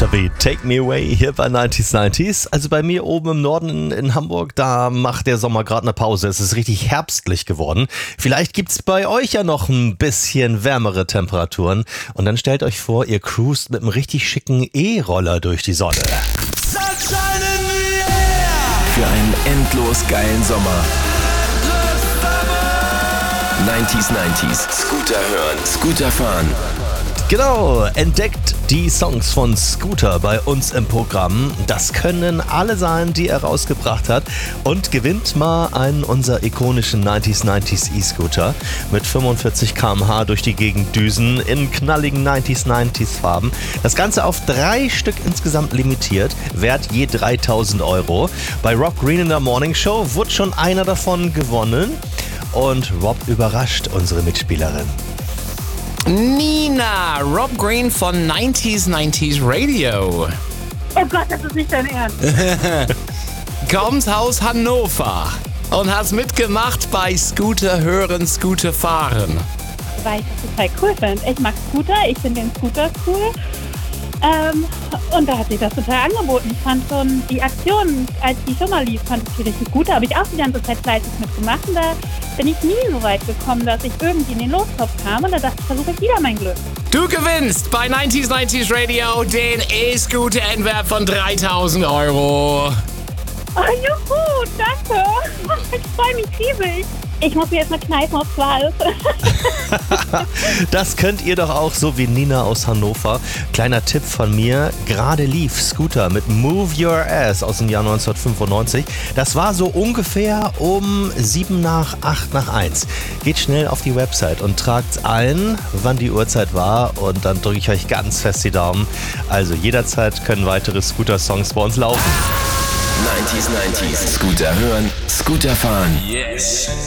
Frischer Beat, Take Me Away hier bei 90s. Also bei mir oben im Norden in Hamburg, da macht der Sommer gerade eine Pause. Es ist richtig herbstlich geworden. Vielleicht gibt's bei euch ja noch ein bisschen wärmere Temperaturen. Und dann stellt euch vor, ihr cruist mit einem richtig schicken E-Roller durch die Sonne. Sunshine in the air! Für einen endlos geilen Sommer. 90s. Scooter hören, Scooter fahren. Genau, entdeckt die Songs von Scooter bei uns im Programm. Das können alle sein, die er rausgebracht hat. Und gewinnt mal einen unserer ikonischen 90s E-Scooter mit 45 km/h durch die Gegend düsen in knalligen 90s Farben. Das Ganze auf 3 Stück insgesamt limitiert, wert je 3.000 €. Bei Rob Green in der Morning Show wurde schon einer davon gewonnen. Und Rob überrascht unsere Mitspielerin. Nina, Rob Green von 90s Radio. Oh Gott, das ist nicht dein Ernst. Kommt aus Hannover und hat mitgemacht bei Scooter hören, Scooter fahren. Weil ich das total cool finde. Ich mag Scooter, ich finde den Scooter cool. Und da hat sich das total angeboten. Ich fand schon die Aktion, als die schon mal lief, fand ich richtig gut. Da habe ich auch die ganze Zeit fleißig mitgemacht. Und da bin ich nie so weit gekommen, dass ich irgendwie in den Lostopf kam. Und da dachte ich, versuche ich wieder mein Glück. Du gewinnst bei 90s Radio den E-Scooter in Wert von 3.000 €. Oh, juhu, danke. Ich freue mich riesig. Ich muss mir jetzt mal kneifen, ob es wahr ist. Das könnt ihr doch auch, so wie Nina aus Hannover. Kleiner Tipp von mir, gerade lief Scooter mit Move Your Ass aus dem Jahr 1995. Das war so ungefähr um 7 nach 8 nach 1. Geht schnell auf die Website und tragt ein, wann die Uhrzeit war, und dann drücke ich euch ganz fest die Daumen. Also jederzeit können weitere Scooter-Songs bei uns laufen. 90s. Scooter hören, Scooter fahren. Yes!